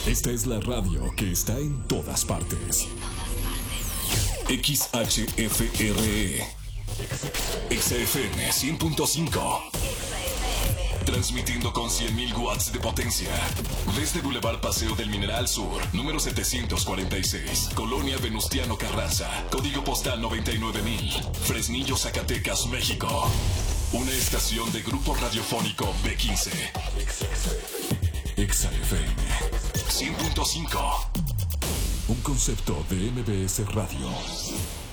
Esta es la radio que está en todas partes. XHFRE XFM 100.5. Transmitiendo con 100.000 watts de potencia. Desde Boulevard Paseo del Mineral Sur, número 746, Colonia Venustiano Carranza, código postal 99,000, Fresnillo, Zacatecas, México. Una estación de Grupo Radiofónico B15. XFM 100.5. Un concepto de MBS Radio.